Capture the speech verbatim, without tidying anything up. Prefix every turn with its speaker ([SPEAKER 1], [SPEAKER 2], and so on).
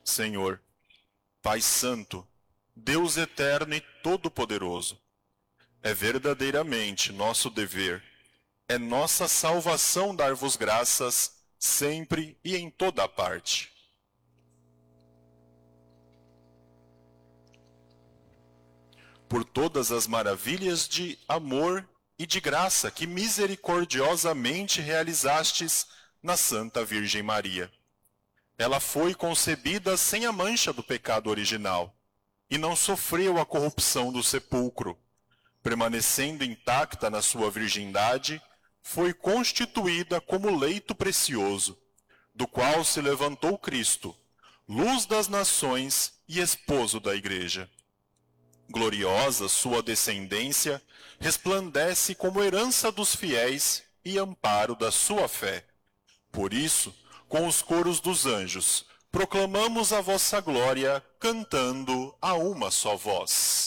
[SPEAKER 1] Senhor, Pai Santo, Deus eterno e todo-poderoso, é verdadeiramente nosso dever, é nossa salvação dar-vos graças sempre e em toda parte. Por todas as maravilhas de amor e de graça que misericordiosamente realizastes na Santa Virgem Maria. Ela foi concebida sem a mancha do pecado original e não sofreu a corrupção do sepulcro. Permanecendo intacta na sua virgindade, foi constituída como leito precioso, do qual se levantou Cristo, luz das nações e esposo da Igreja. Gloriosa sua descendência resplandece como herança dos fiéis e amparo da sua fé. Por isso, com os coros dos anjos, proclamamos a vossa glória, cantando a uma só voz.